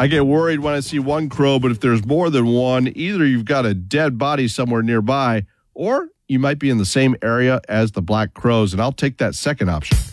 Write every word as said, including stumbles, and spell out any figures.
I get worried when I see one crow, but if there's more than one, either you've got a dead body somewhere nearby, or you might be in the same area as the black crows, and I'll take that second option.